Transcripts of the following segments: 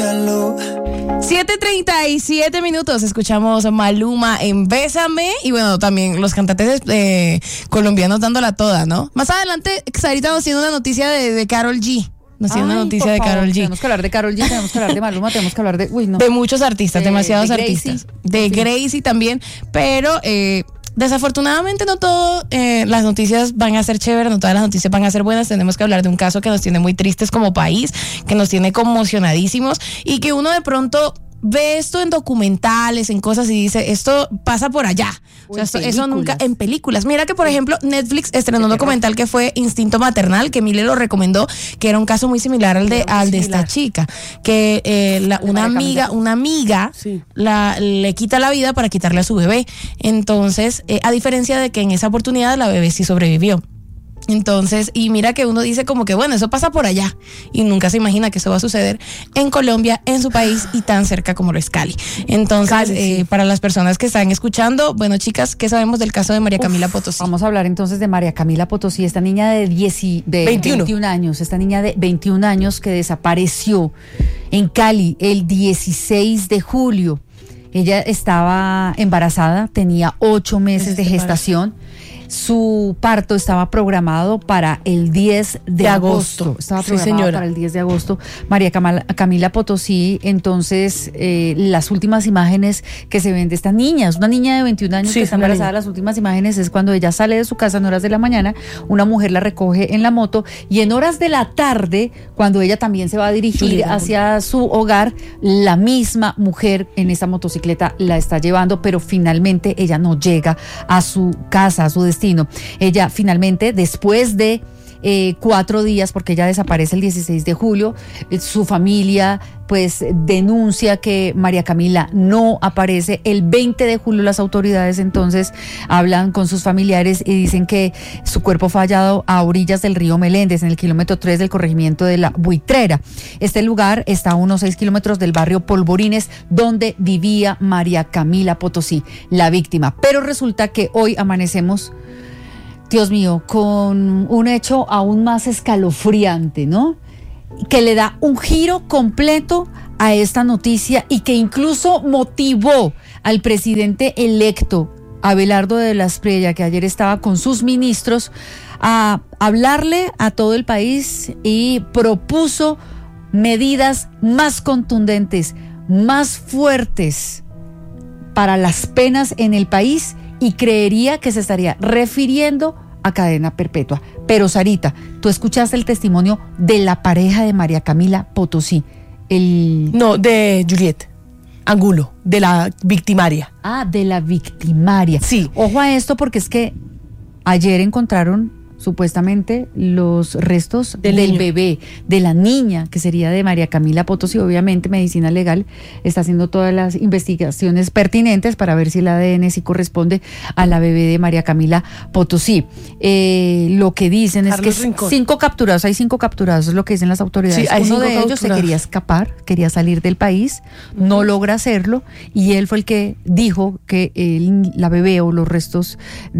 7:37, escuchamos a Maluma en Bésame y bueno, también los cantantes colombianos dándola toda, ¿no? Más adelante, Sarita nos tiene una noticia de Karol G. Nos tiene una noticia de Karol G. Tenemos que hablar de Karol G, tenemos que hablar de Maluma, tenemos que hablar de... De muchos artistas, demasiados artistas. De Gracie también, pero... desafortunadamente no todo las noticias van a ser chéveres, no todas las noticias van a ser buenas. Tenemos que hablar de un caso que nos tiene muy tristes como país, que nos tiene conmocionadísimos y que uno de pronto ve esto en documentales, en cosas y dice, esto pasa por allá. O sea, eso nunca en películas. Mira que, por ejemplo, Netflix estrenó un documental que fue Instinto Maternal, que Mile lo recomendó, que era un caso muy similar al de esta chica, que una amiga sí, le quita la vida para quitarle a su bebé. Entonces, a diferencia de que en esa oportunidad la bebé sí sobrevivió. Entonces, y mira que uno dice como que bueno, eso pasa por allá y nunca se imagina que eso va a suceder en Colombia, en su país y tan cerca como lo es Cali. Entonces, Cali, sí. Para las personas que están escuchando, bueno, chicas, ¿qué sabemos del caso de María Camila Potosí? Vamos a hablar entonces de María Camila Potosí, esta niña de 21 años, esta niña de 21 años que desapareció en Cali el 16 de julio. Ella estaba embarazada, tenía 8 meses de gestación. Su parto estaba programado para el 10 de agosto. Estaba programado para el 10 de agosto. María Camila Potosí, entonces, las últimas imágenes que se ven de esta niña, es una niña de 21 años que está embarazada. Las últimas imágenes es cuando ella sale de su casa en horas de la mañana, una mujer la recoge en la moto y en horas de la tarde, cuando ella también se va a dirigir hacia su hogar, la misma mujer en esta motocicleta la está llevando, pero finalmente ella no llega a su casa, a su destino. Ella finalmente, después de 4 días, porque ella desaparece el 16 de julio, su familia pues denuncia que María Camila no aparece. El 20 de julio las autoridades entonces hablan con sus familiares y dicen que su cuerpo fue hallado a orillas del río Meléndez, en el kilómetro 3 del corregimiento de La Buitrera. Este lugar está a unos 6 kilómetros del barrio Polvorines, donde vivía María Camila Potosí, la víctima. Pero resulta que hoy amanecemos, Dios mío, con un hecho aún más escalofriante, ¿no? Que le da un giro completo a esta noticia y que incluso motivó al presidente electo, Abelardo de la Espriella, que ayer estaba con sus ministros, a hablarle a todo el país y propuso medidas más contundentes, más fuertes para las penas en el país, y creería que se estaría refiriendo a cadena perpetua. Pero Sarita, tú escuchaste el testimonio de la pareja de María Camila Potosí. No, de Juliet Angulo, de la victimaria. Ah, de la victimaria. Sí. Ojo a esto, porque es que ayer encontraron supuestamente los restos del bebé, de la niña, que sería de María Camila Potosí. Obviamente Medicina Legal está haciendo todas las investigaciones pertinentes para ver si el ADN sí corresponde a la bebé de María Camila Potosí. Lo que dicen Carlos es que Rincón. 5 capturados, hay 5 capturados, es lo que dicen las autoridades. Sí, uno de ellos se quería escapar, quería salir del país, no logra hacerlo, y él fue el que dijo que la bebé o los restos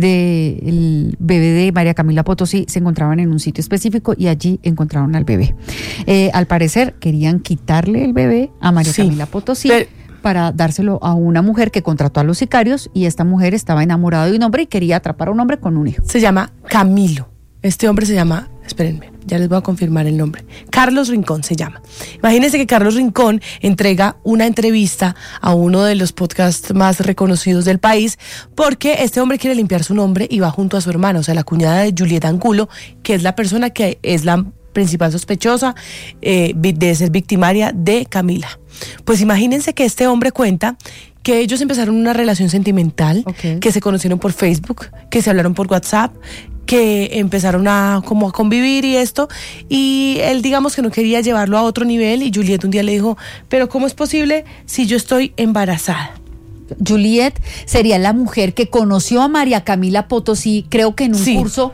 del bebé de María Camila Potosí se encontraban en un sitio específico y allí encontraron al bebé. Al parecer querían quitarle el bebé a María Camila Potosí para dárselo a una mujer que contrató a los sicarios, y esta mujer estaba enamorada de un hombre y quería atrapar a un hombre con un hijo. Se llama Camilo. Este hombre se llama, espérenme, ya les voy a confirmar el nombre. Carlos Rincón se llama. Imagínense que Carlos Rincón entrega una entrevista a uno de los podcasts más reconocidos del país, porque este hombre quiere limpiar su nombre y va junto a su hermana, o sea, la cuñada de Juliet Angulo, que es la persona que es la principal sospechosa de ser victimaria de Camila. Pues imagínense que este hombre cuenta que ellos empezaron una relación sentimental, que se conocieron por Facebook, que se hablaron por WhatsApp, que empezaron a convivir y esto, y él digamos que no quería llevarlo a otro nivel, y Juliet un día le dijo, pero ¿cómo es posible si yo estoy embarazada? Juliet sería la mujer que conoció a María Camila Potosí, creo que en un curso.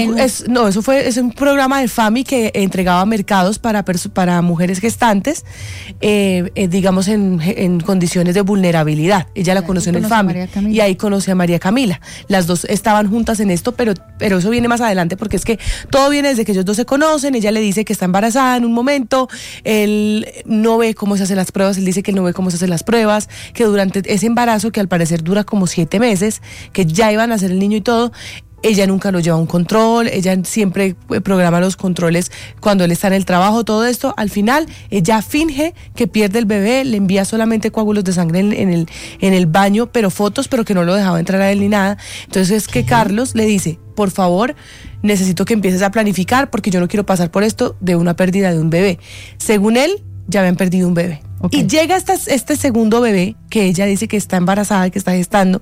Es un programa de FAMI que entregaba mercados para mujeres gestantes, digamos en condiciones de vulnerabilidad. Ella la conoció en el FAMI y ahí conoció a María Camila. Las dos estaban juntas en esto, pero eso viene más adelante, porque es que todo viene desde que ellos dos se conocen. Ella le dice que está embarazada en un momento, él no ve cómo se hacen las pruebas, él dice que no ve cómo se hacen las pruebas, que durante ese embarazo, que al parecer dura como 7 meses, que ya iban a hacer el niño y todo, ella nunca lo lleva a un control, ella siempre programa los controles cuando él está en el trabajo, todo esto. Al final, ella finge que pierde el bebé, le envía solamente coágulos de sangre en el baño, pero fotos, pero que no lo dejaba entrar a él ni nada. Entonces es que Carlos le dice, por favor, necesito que empieces a planificar porque yo no quiero pasar por esto de una pérdida de un bebé. Según él, ya habían perdido un bebé. Y llega este segundo bebé, que ella dice que está embarazada, que está gestando.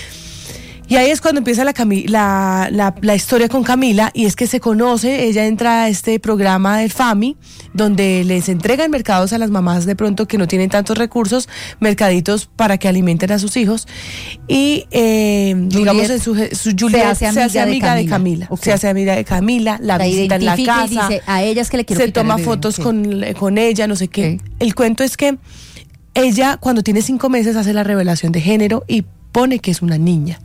Y ahí es cuando empieza la historia con Camila, y es que se conoce, ella entra a este programa del FAMI, donde les entregan mercados a las mamás de pronto que no tienen tantos recursos, mercaditos para que alimenten a sus hijos, y digamos Juliet se hace amiga de Camila. Se hace amiga de Camila, la visita en la casa, y dice, a ella es que le quiero se toma fotos con ella, no sé qué. El cuento es que ella, cuando tiene 5 meses, hace la revelación de género y pone que es una niña.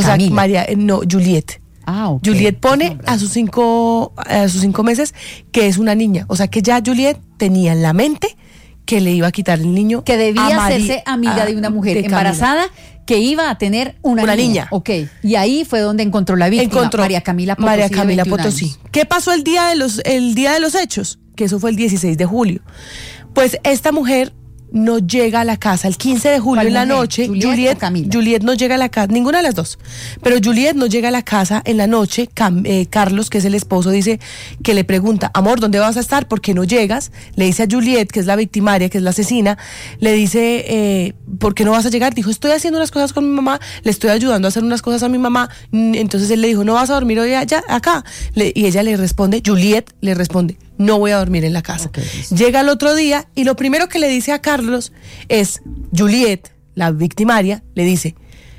Juliet. Juliet pone a sus 5 meses que es una niña. O sea que ya Juliet tenía en la mente que le iba a quitar el niño. Que debía hacerse amiga de una mujer embarazada que iba a tener una niña. Y ahí fue donde encontró la víctima, María Camila Potosí. ¿Qué pasó el día de los hechos? Que eso fue el 16 de julio. Pues esta mujer no llega a la casa el 15 de julio en la noche. Juliet no llega a la casa, ninguna de las dos, pero Juliet no llega a la casa en la noche. Carlos, que es el esposo, dice que le pregunta, amor, ¿dónde vas a estar? ¿Por qué no llegas? Le dice a Juliet, que es la victimaria, que es la asesina, le dice, ¿por qué no vas a llegar? Dijo, estoy haciendo unas cosas con mi mamá, le estoy ayudando a hacer unas cosas a mi mamá. Entonces él le dijo, ¿no vas a dormir hoy allá, acá? Y ella le responde, Juliet le responde, no voy a dormir en la casa. Llega el otro día y lo primero que le dice a Carlos es, Juliet, la victimaria, le dice,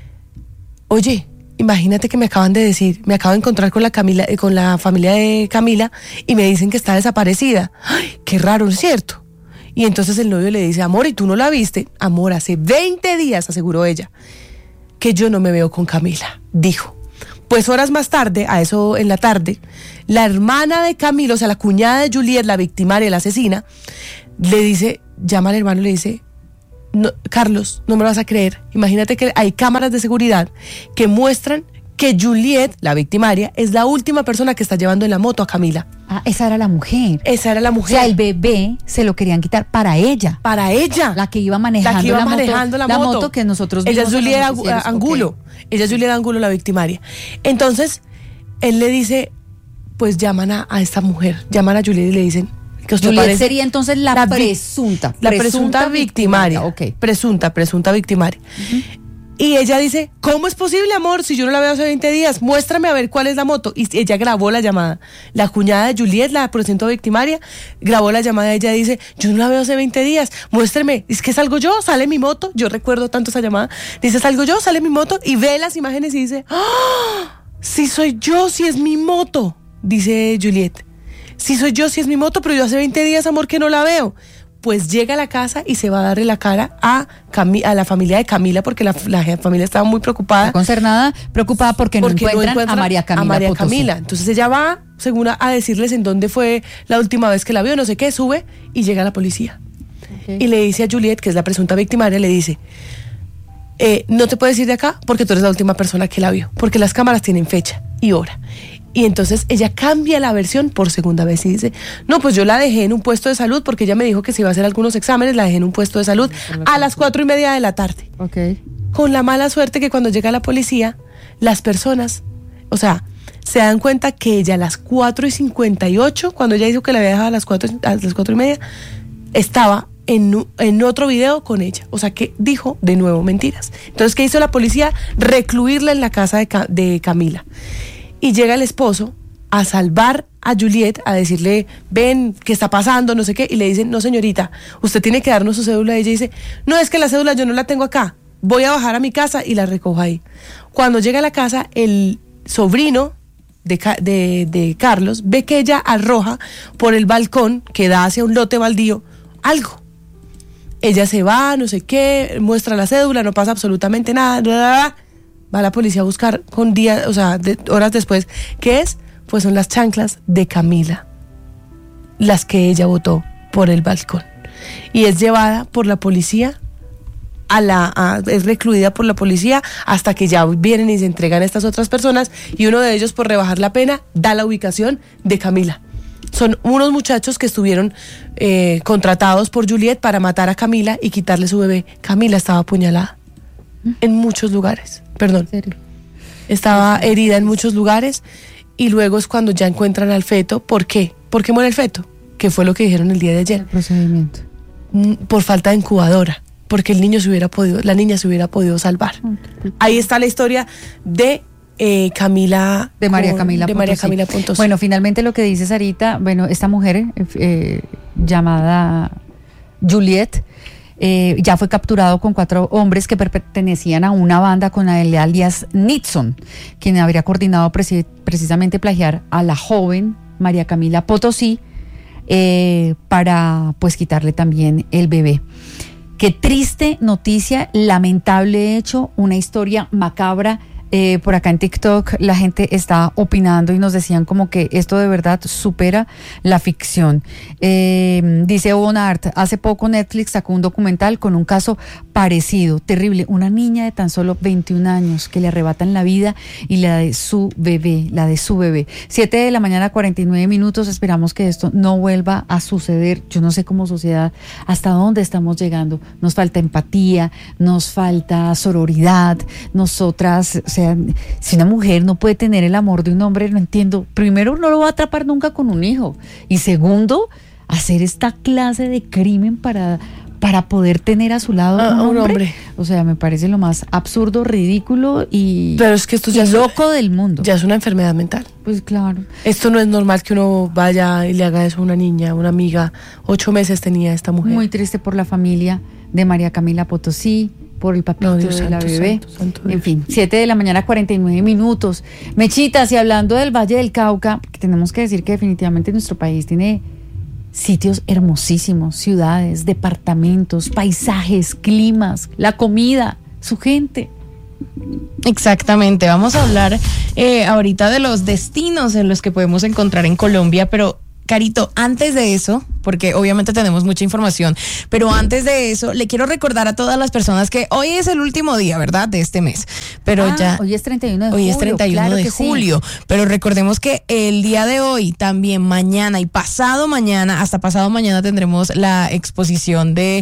oye, imagínate que me acabo de encontrar con la familia de Camila y me dicen que está desaparecida. Ay, qué raro, ¿es cierto? Y entonces el novio le dice, amor, ¿y tú no la viste? Amor, hace 20 días, aseguró ella, que yo no me veo con Camila, dijo. Pues horas más tarde, a eso en la tarde, la hermana de Camila, o sea, la cuñada de Juliet, la victimaria, la asesina, le dice, llama al hermano y le dice, no, Carlos, no me lo vas a creer, imagínate que hay cámaras de seguridad que muestran que Juliet, la victimaria, es la última persona que está llevando en la moto a Camila. Ah, esa era la mujer. O sea, el bebé se lo querían quitar para ella. La que iba manejando la moto que nosotros vimos. Ella es Juliet Angulo. Ella es Juliet Angulo, la victimaria. Entonces, él le dice, pues llaman a esta mujer, llaman a Juliet y le dicen, Juliet sería entonces la presunta victimaria. Presunta victimaria. Y ella dice, ¿cómo es posible, amor? Si yo no la veo hace 20 días, muéstrame a ver cuál es la moto. Y ella grabó la llamada. La cuñada de Juliet, la presunta victimaria, grabó la llamada. Ella dice, yo no la veo hace 20 días, muéstrame. Es que salgo yo, sale mi moto. Yo recuerdo tanto esa llamada. Dice, salgo yo, sale mi moto. Y ve las imágenes y dice, ¡ah! Sí soy yo, sí es mi moto. Dice Juliet, sí soy yo, sí es mi moto, pero yo hace 20 días, amor, que no la veo. Pues llega a la casa y se va a darle la cara a la familia de Camila, porque la familia estaba muy preocupada. Preocupada porque no encuentran a María Camila. Entonces ella va, según a decirles en dónde fue la última vez que la vio, no sé qué, sube y llega la policía. Y le dice a Juliet, que es la presunta victimaria, le dice, no te puedes ir de acá porque tú eres la última persona que la vio, porque las cámaras tienen fecha y hora. Y entonces ella cambia la versión por segunda vez y dice, no, pues yo la dejé en un puesto de salud porque ella me dijo que se iba a hacer algunos exámenes, la dejé en un puesto de salud a las 4:30 de la tarde. Con la mala suerte que cuando llega la policía, las personas, o sea, se dan cuenta que ella a las 4:58, cuando ella dijo que la había dejado a las 4:30, estaba en otro video con ella. O sea que dijo de nuevo mentiras. Entonces, ¿qué hizo la policía? Recluirla en la casa de Camila. Y llega el esposo a salvar a Juliet, a decirle, ven, ¿qué está pasando? No sé qué. Y le dicen, no, señorita, usted tiene que darnos su cédula. Y ella dice, no, es que la cédula yo no la tengo acá. voy a bajar a mi casa y la recojo ahí. Cuando llega a la casa, el sobrino de Carlos ve que ella arroja por el balcón que da hacia un lote baldío algo. Ella se va, no sé qué, muestra la cédula, no pasa absolutamente nada. Va la policía a buscar horas después. ¿Qué es? Pues son las chanclas de Camila, las que ella botó por el balcón. Y es llevada por la policía es recluida por la policía hasta que ya vienen y se entregan a estas otras personas, y uno de ellos, por rebajar la pena, da la ubicación de Camila. Son unos muchachos que estuvieron contratados por Juliet para matar a Camila y quitarle su bebé. Camila estaba apuñalada en muchos lugares, perdón. ¿En serio? Estaba herida en muchos lugares, y luego es cuando ya encuentran al feto. ¿Por qué? ¿Por qué muere el feto? ¿Qué fue lo que dijeron el día de ayer? El procedimiento. Por falta de incubadora, porque la niña se hubiera podido salvar. Ahí está la historia de Camila, de María Camila Pontosí. Bueno, finalmente lo que dice Sarita, esta mujer llamada Juliet ya fue capturado con 4 hombres que pertenecían a una banda con el alias Nixon, quien habría coordinado precisamente plagiar a la joven María Camila Potosí para pues quitarle también el bebé. Qué triste noticia, lamentable hecho, una historia macabra. Por acá en TikTok la gente está opinando y nos decían como que esto de verdad supera la ficción. Dice Bonart, hace poco Netflix sacó un documental con un caso parecido, terrible, una niña de tan solo 21 años que le arrebatan la vida y la de su bebé. 7:49 a.m, esperamos que esto no vuelva a suceder. Yo no sé como sociedad hasta dónde estamos llegando, nos falta empatía, nos falta sororidad, nosotras, o sea, si una mujer no puede tener el amor de un hombre, no entiendo. Primero, no lo va a atrapar nunca con un hijo. Y segundo, hacer esta clase de crimen para poder tener a su lado un hombre. O sea, me parece lo más absurdo, ridículo pero es que esto ya loco del mundo. Ya es una enfermedad mental. Pues claro. Esto no es normal que uno vaya y le haga eso a una niña, una amiga. 8 meses tenía esta mujer. Muy triste por la familia de María Camila Potosí, por el papito de la bebé. Santo en fin, 7:49 a.m. Mechitas, y hablando del Valle del Cauca, tenemos que decir que definitivamente nuestro país tiene sitios hermosísimos, ciudades, departamentos, paisajes, climas, la comida, su gente. Exactamente, vamos a hablar ahorita de los destinos en los que podemos encontrar en Colombia, pero Carito, antes de eso, porque obviamente tenemos mucha información, pero antes de eso, le quiero recordar a todas las personas que hoy es el último día, ¿verdad?, de este mes. Pero ya hoy es 31 de julio. Hoy es 31 claro de julio, sí. Pero recordemos que el día de hoy, también mañana y pasado mañana, hasta pasado mañana tendremos la exposición de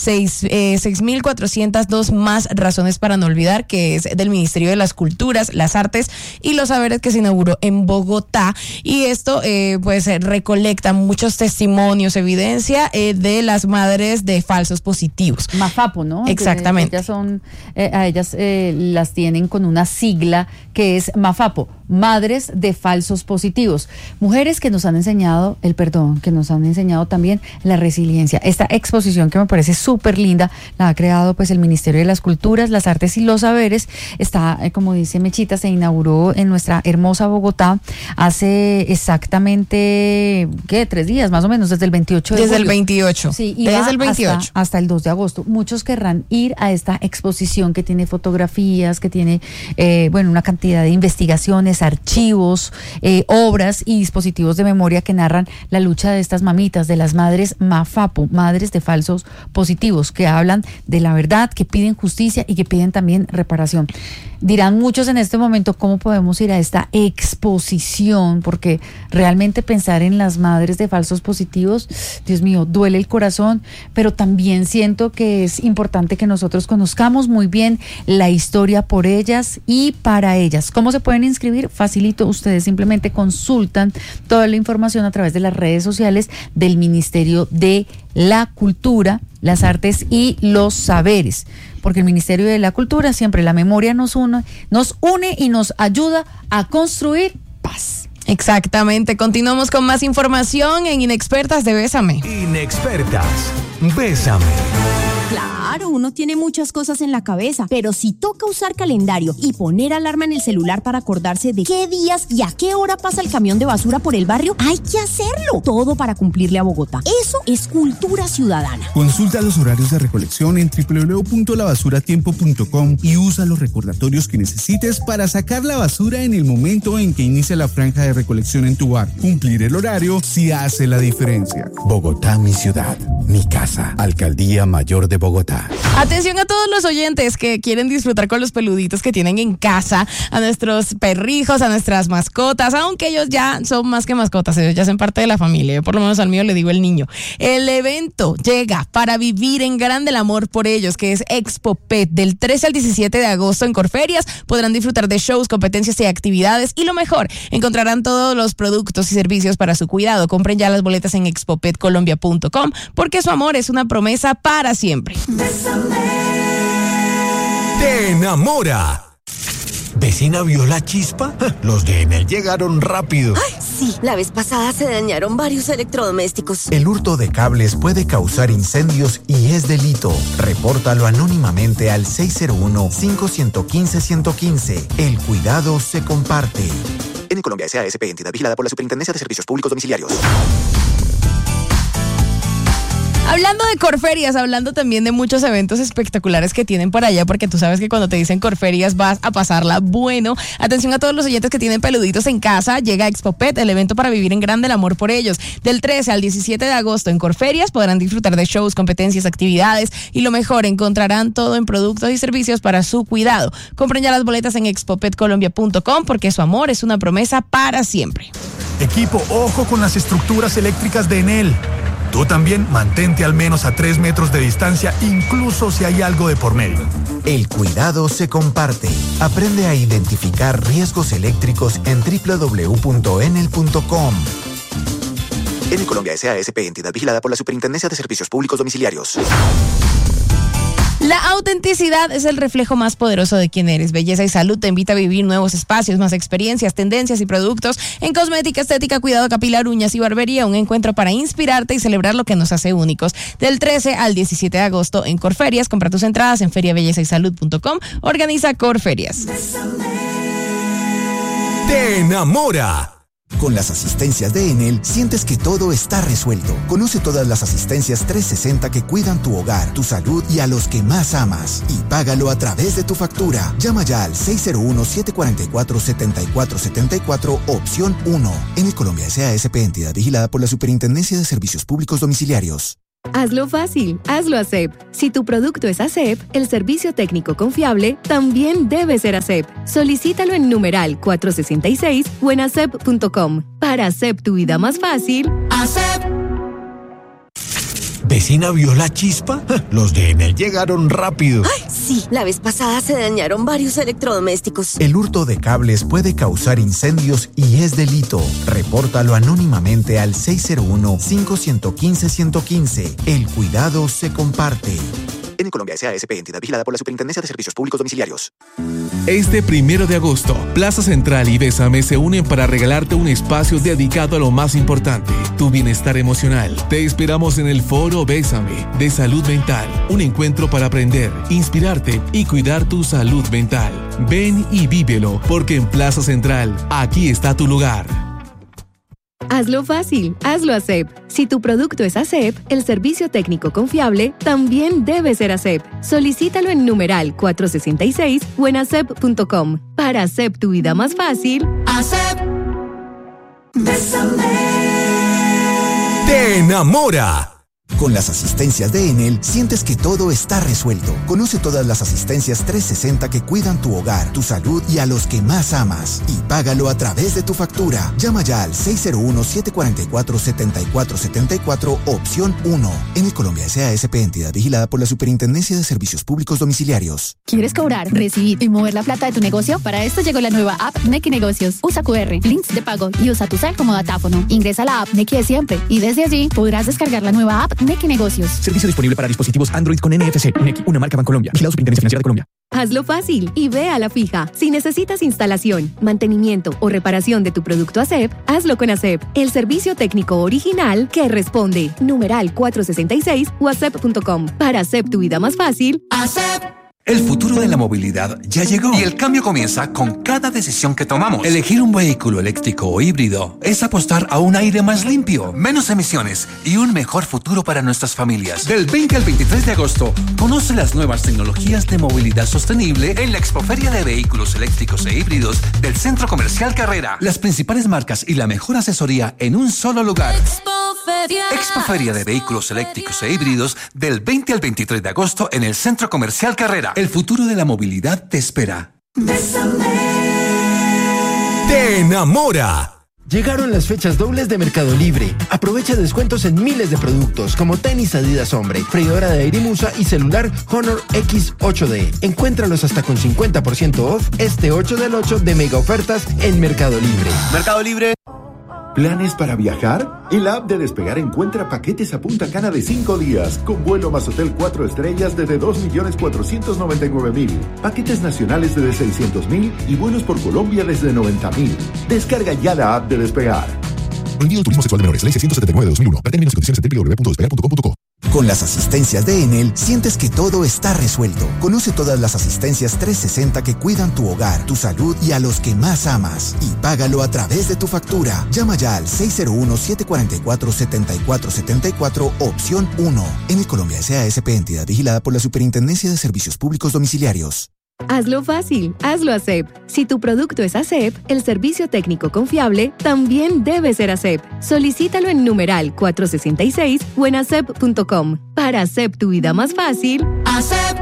6.402 más razones para no olvidar, que es del Ministerio de las Culturas, las Artes y los Saberes, que se inauguró en Bogotá. Y esto pues recolecta muchos testimonios, evidencia de las madres de falsos positivos. Mafapo, ¿no? Exactamente. A ellas las tienen con una sigla que es Mafapo, Madres de Falsos Positivos. Mujeres que nos han enseñado el perdón, que nos han enseñado también la resiliencia. Esta exposición, que me parece súper linda, la ha creado pues el Ministerio de las Culturas, las Artes y los Saberes. Está, como dice Mechita, se inauguró en nuestra hermosa Bogotá hace exactamente, 3 días más o menos, desde el 28 de julio. Desde el 28. Sí, y desde el 28. Hasta el 2 de agosto. Muchos querrán ir a esta exposición que tiene fotografías, que tiene, una cantidad de investigaciones, archivos, obras y dispositivos de memoria que narran la lucha de estas mamitas, de las madres Mafapo, madres de falsos positivos, que hablan de la verdad, que piden justicia y que piden también reparación. Dirán muchos en este momento, ¿cómo podemos ir a esta exposición? Porque realmente pensar en las madres de falsos positivos, Dios mío, duele el corazón, pero también siento que es importante que nosotros conozcamos muy bien la historia por ellas y para ellas. ¿Cómo se pueden inscribir? Facilito, ustedes simplemente consultan toda la información a través de las redes sociales del Ministerio de la Cultura, las Artes y los Saberes, porque el Ministerio de la Cultura siempre, la memoria nos une y nos ayuda a construir paz. Exactamente, continuamos con más información en Inexpertas de Bésame. Inexpertas, Bésame. Claro, uno tiene muchas cosas en la cabeza, pero si toca usar calendario y poner alarma en el celular para acordarse de qué días y a qué hora pasa el camión de basura por el barrio, hay que hacerlo. Todo para cumplirle a Bogotá. Eso es cultura ciudadana. Consulta los horarios de recolección en www.lavasuratiempo.com y usa los recordatorios que necesites para sacar la basura en el momento en que inicia la franja de recolección en tu barrio. Cumplir el horario sí hace la diferencia. Bogotá, mi ciudad, mi casa. Alcaldía Mayor de Bogotá. Atención a todos los oyentes que quieren disfrutar con los peluditos que tienen en casa, a nuestros perrijos, a nuestras mascotas, aunque ellos ya son más que mascotas, ellos ya son parte de la familia. Yo por lo menos al mío le digo el niño. El evento llega para vivir en grande el amor por ellos, que es Expo Pet, del 13 al 17 de agosto en Corferias. Podrán disfrutar de shows, competencias y actividades, y lo mejor, encontrarán todos los productos y servicios para su cuidado. Compren ya las boletas en expopetcolombia.com, porque su amor es una promesa para siempre. Te enamora. ¿Vecina vio la chispa? Los de Enel llegaron rápido. ¡Ay, sí! La vez pasada se dañaron varios electrodomésticos. El hurto de cables puede causar incendios y es delito. Repórtalo anónimamente al 601-515-115. El cuidado se comparte. En Colombia S.A. S.P. entidad vigilada por la Superintendencia de Servicios Públicos Domiciliarios. Hablando de Corferias, hablando también de muchos eventos espectaculares que tienen por allá, porque tú sabes que cuando te dicen Corferias vas a pasarla bueno. Atención a todos los oyentes que tienen peluditos en casa, llega Expo Pet, el evento para vivir en grande el amor por ellos. Del 13 al 17 de agosto en Corferias podrán disfrutar de shows, competencias, actividades y lo mejor, encontrarán todo en productos y servicios para su cuidado. Compren ya las boletas en expopetcolombia.com, porque su amor es una promesa para siempre. Equipo, ojo con las estructuras eléctricas de Enel. Tú también mantente al menos a 3 metros de distancia, incluso si hay algo de por medio. El cuidado se comparte. Aprende a identificar riesgos eléctricos en www.enel.com. En Colombia S.A. S.P. entidad vigilada por la Superintendencia de Servicios Públicos Domiciliarios. La autenticidad es el reflejo más poderoso de quién eres. Belleza y Salud te invita a vivir nuevos espacios, más experiencias, tendencias y productos en cosmética, estética, cuidado capilar, uñas y barbería. Un encuentro para inspirarte y celebrar lo que nos hace únicos. Del 13 al 17 de agosto en Corferias. Compra tus entradas en feriabellezasalud.com. Organiza Corferias. Te enamora. Con las asistencias de Enel, sientes que todo está resuelto. Conoce todas las asistencias 360 que cuidan tu hogar, tu salud y a los que más amas. Y págalo a través de tu factura. Llama ya al 601-744-7474, opción 1. Enel Colombia S.A. S.P. entidad vigilada por la Superintendencia de Servicios Públicos Domiciliarios. Hazlo fácil, hazlo ASEP. Si tu producto es ASEP, el servicio técnico confiable también debe ser ASEP. Solicítalo en numeral 466 o en asep.com. Para ASEP tu vida más fácil, ASEP. ¿Vecina vio la chispa? Los de Enel llegaron rápido. ¡Ay, sí! La vez pasada se dañaron varios electrodomésticos. El hurto de cables puede causar incendios y es delito. Repórtalo anónimamente al 601-515-115. El cuidado se comparte. En Colombia S.A. S.P. entidad vigilada por la Superintendencia de Servicios Públicos Domiciliarios. Este 1 de agosto, Plaza Central y Bésame se unen para regalarte un espacio dedicado a lo más importante, tu bienestar emocional. Te esperamos en el Foro Bésame de Salud Mental, un encuentro para aprender, inspirarte y cuidar tu salud mental. Ven y vívelo, porque en Plaza Central, aquí está tu lugar. Hazlo fácil, hazlo ASEP. Si tu producto es ASEP, el servicio técnico confiable también debe ser ASEP. Solicítalo en numeral 466 o en asep.com. Para ASEP tu vida más fácil, ASEP. Te enamora. Con las asistencias de Enel, sientes que todo está resuelto. Conoce todas las asistencias 360 que cuidan tu hogar, tu salud y a los que más amas. Y págalo a través de tu factura. Llama ya al 601-744-7474, opción 1. Enel Colombia S.A. S.P. entidad vigilada por la Superintendencia de Servicios Públicos Domiciliarios. ¿Quieres cobrar, recibir y mover la plata de tu negocio? Para esto llegó la nueva app Nequi Negocios. Usa QR, links de pago y usa tu cel como datáfono. Ingresa a la app Nequi de siempre y desde allí podrás descargar la nueva app Nequi Negocios. Servicio disponible para dispositivos Android con NFC. Nequi, una marca Bancolombia. Vigilado Superintendencia Financiera de Colombia. Hazlo fácil y ve a la fija. Si necesitas instalación, mantenimiento o reparación de tu producto ASEP, hazlo con ASEP, el servicio técnico original que responde. Numeral 466 o asep.com. Para ASEP tu vida más fácil, ASEP. El futuro de la movilidad ya llegó y el cambio comienza con cada decisión que tomamos. Elegir un vehículo eléctrico o híbrido es apostar a un aire más limpio, menos emisiones y un mejor futuro para nuestras familias. Del 20 al 23 de agosto, conoce las nuevas tecnologías de movilidad sostenible en la Expoferia de Vehículos Eléctricos e Híbridos del Centro Comercial Carrera. Las principales marcas y la mejor asesoría en un solo lugar. Expoferia de Vehículos Eléctricos e Híbridos del 20 al 23 de agosto en el Centro Comercial Carrera. El futuro de la movilidad te espera. ¡Te enamora! Llegaron las fechas dobles de Mercado Libre. Aprovecha descuentos en miles de productos como tenis Adidas Hombre, freidora de aire Musa y celular Honor X8D. Encuéntralos hasta con 50% off este 8 del 8 de mega ofertas en Mercado Libre. Mercado Libre. ¿Planes para viajar? En la app de Despegar encuentra paquetes a Punta Cana de 5 días, con vuelo más hotel 4 estrellas desde 2.499.000, paquetes nacionales desde 600.000 y vuelos por Colombia desde 90.000. Descarga ya la app de Despegar. Prohibido turismo sexual de menores, ley 679 de 2001. Para términos y condiciones en www.despegar.com.co. Con las asistencias de Enel, sientes que todo está resuelto. Conoce todas las asistencias 360 que cuidan tu hogar, tu salud y a los que más amas. Y págalo a través de tu factura. Llama ya al 601-744-7474, opción 1. Enel Colombia S.A.S.P. entidad vigilada por la Superintendencia de Servicios Públicos Domiciliarios. Hazlo fácil, hazlo ASEP. Si tu producto es ASEP, el servicio técnico confiable también debe ser ASEP. Solicítalo en numeral 466 o en asep.com. Para ASEP tu vida más fácil, ASEP.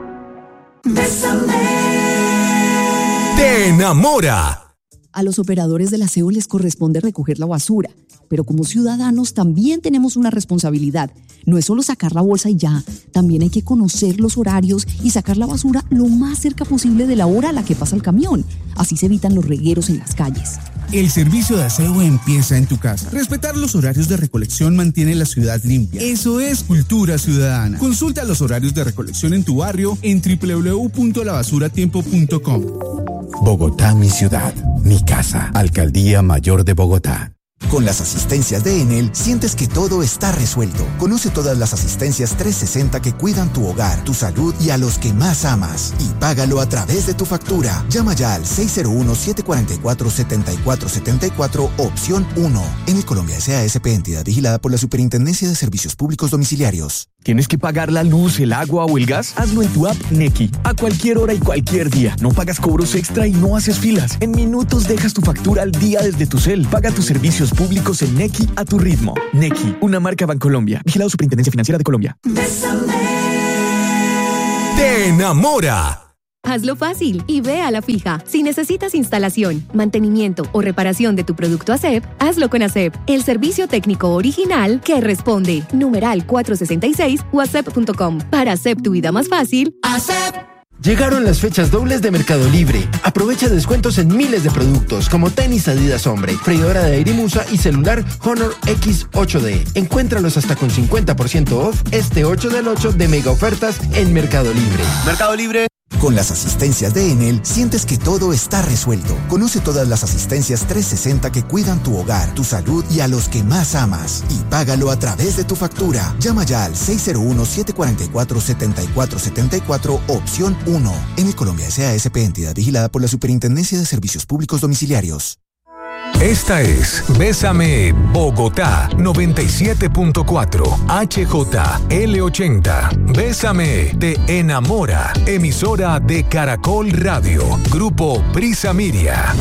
¡Te enamora! A los operadores del aseo les corresponde recoger la basura, pero como ciudadanos también tenemos una responsabilidad. No es solo sacar la bolsa y ya, también hay que conocer los horarios y sacar la basura lo más cerca posible de la hora a la que pasa el camión. Así se evitan los regueros en las calles. El servicio de aseo empieza en tu casa. Respetar los horarios de recolección mantiene la ciudad limpia. Eso es cultura ciudadana. Consulta los horarios de recolección en tu barrio en www.lavasuratiempo.com. Bogotá, mi ciudad, mi casa. Alcaldía Mayor de Bogotá. Con las asistencias de Enel, sientes que todo está resuelto. Conoce todas las asistencias 360 que cuidan tu hogar, tu salud y a los que más amas. Y págalo a través de tu factura. Llama ya al 601-744-7474, opción 1. Enel Colombia S.A.S.P. entidad vigilada por la Superintendencia de Servicios Públicos Domiciliarios. ¿Tienes que pagar la luz, el agua o el gas? Hazlo en tu app Nequi. A cualquier hora y cualquier día. No pagas cobros extra y no haces filas. En minutos dejas tu factura al día desde tu cel. Paga tus servicios públicos en Nequi a tu ritmo. Nequi, una marca Bancolombia. Vigilado Superintendencia Financiera de Colombia. ¡Te enamora! Hazlo fácil y ve a la fija. Si necesitas instalación, mantenimiento o reparación de tu producto ASEP, hazlo con ASEP, el servicio técnico original que responde. Numeral 466 o asep.com. Para ASEP tu vida más fácil, ASEP. Llegaron las fechas dobles de Mercado Libre. Aprovecha descuentos en miles de productos como tenis Adidas Hombre, freidora de aire Musa y celular Honor X8D. Encuéntralos hasta con 50% off este 8 del 8 de mega ofertas en Mercado Libre. Mercado Libre. Con las asistencias de Enel, sientes que todo está resuelto. Conoce todas las asistencias 360 que cuidan tu hogar, tu salud y a los que más amas. Y págalo a través de tu factura. Llama ya al 601-744-7474, opción 1. Enel Colombia S.A.S.P. entidad vigilada por la Superintendencia de Servicios Públicos Domiciliarios. Esta es Bésame Bogotá 97.4 HJL80. Bésame te enamora. Emisora de Caracol Radio. Grupo Prisa Miria.